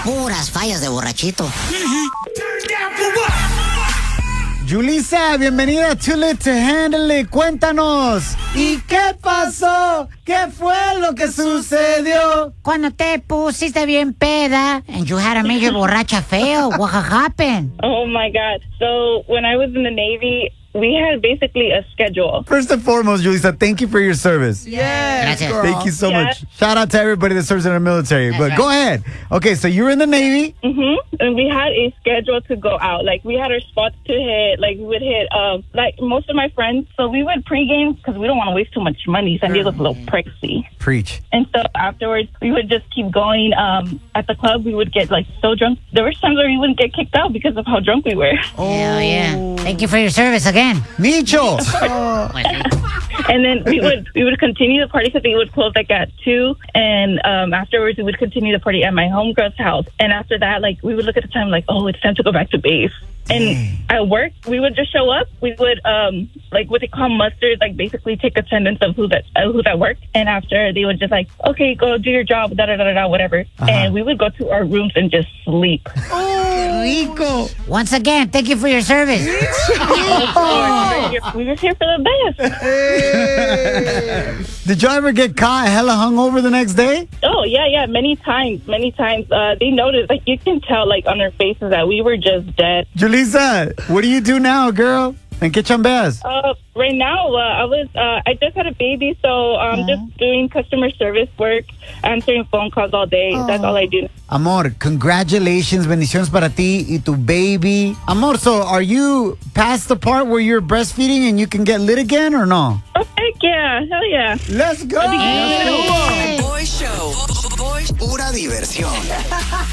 Puras fallas de borrachito. Julissa, bienvenida a Too Lit to Handle It. Cuéntanos. ¿Y qué pasó? ¿Qué fue lo que sucedió? Cuando te pusiste bien peda and you had a major borracha fail, what happened? Oh my God. So when I was in the Navy, we had basically a schedule. First and foremost, Julissa, thank you for your service. Gracias. Thank you so Yes. much. Shout out to everybody that serves in our military. That's But right. go ahead. Okay, so you were in the Navy. And we had a schedule to go out. Like, we had our spots to hit. Like, we would hit, like, most of my friends. So we would pregame because we don't want to waste too much money. San Diego's a little pricey. Preach. And so afterwards, we would just keep going. At the club, we would get, like, so drunk. There were times where we wouldn't get kicked out because of how drunk we were. Hell yeah. Thank you for your service again. Micho. And then we would continue the party because they would close like at 2, and afterwards we would continue the party at my homegirl's house. And after that, like, we would look at the time like, oh, it's time to go back to base. And at work, we would just show up. We would like what they call musters, like basically take attendance of who's at work. And after, they would just like, okay, go do your job, da da da da, whatever. And we would go to our rooms and just sleep. Rico. Once again, thank you for your service. We were here for the best. Did y'all ever get caught hella hungover the next day? Oh yeah, many times. They noticed, like, you can tell, like, on our faces that we were just dead. Julissa, what do you do now, girl? And qué chambeas? Right now, I just had a baby, so I'm just doing customer service work, answering phone calls all day. That's all I do. Amor, congratulations, bendiciones para ti y tu baby. Amor, so are you past the part where you're breastfeeding and you can get lit again or no? Oh, heck yeah. Hell yeah. Let's go. Boy Show. Pura diversión.